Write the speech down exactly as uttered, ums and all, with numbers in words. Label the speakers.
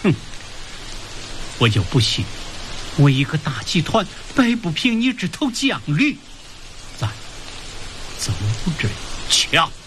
Speaker 1: 哼，我就不信，我一个大集团摆不平你这头犟驴，咱走着瞧。